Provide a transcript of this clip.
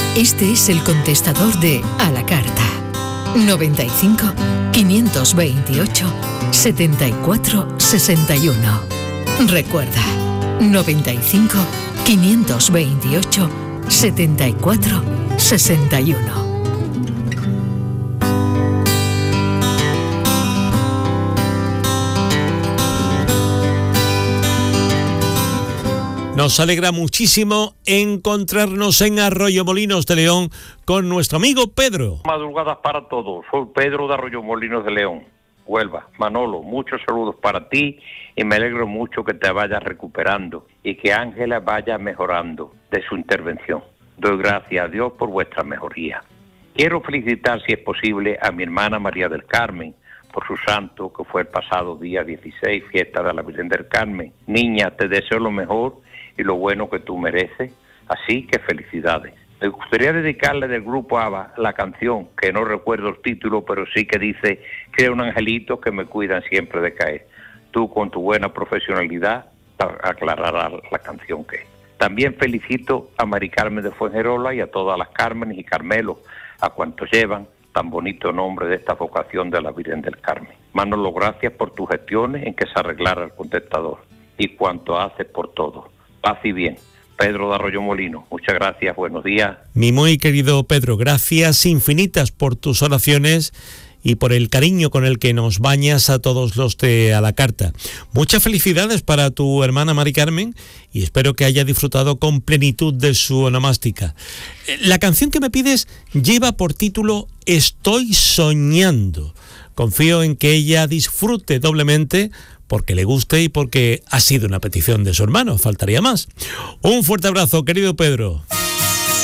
Este es el contestador de A la Carta. 95 528 74 61. Recuerda, 95 528 74 61. Nos alegra muchísimo encontrarnos en Arroyomolinos de León con nuestro amigo Pedro. Madrugadas para todos. Soy Pedro de Arroyomolinos de León, Huelva. Manolo, muchos saludos para ti y me alegro mucho que te vayas recuperando y que Ángela vaya mejorando de su intervención. Doy gracias a Dios por vuestra mejoría. Quiero felicitar, si es posible, a mi hermana María del Carmen por su santo, que fue el pasado día 16, fiesta de la Virgen del Carmen. Niña, te deseo lo mejor y lo bueno que tú mereces, así que felicidades. Me gustaría dedicarle del grupo ABBA la canción, que no recuerdo el título, pero sí que dice: creo un angelito que me cuidan siempre de caer. Tú con tu buena profesionalidad aclararás la canción que es. También felicito a Mari Carmen de Fuengirola y a todas las Cármenes y Carmelos, a cuantos llevan tan bonito nombre de esta vocación de la Virgen del Carmen. Manolo, gracias por tus gestiones en que se arreglara el contestador y cuanto haces por todo. Paz y bien. Pedro de Arroyomolinos, muchas gracias, buenos días. Mi muy querido Pedro, gracias infinitas por tus oraciones y por el cariño con el que nos bañas a todos los de A la Carta. Muchas felicidades para tu hermana Mari Carmen y espero que haya disfrutado con plenitud de su onomástica. La canción que me pides lleva por título Estoy soñando. Confío en que ella disfrute doblemente porque le guste y porque ha sido una petición de su hermano, faltaría más. Un fuerte abrazo, querido Pedro.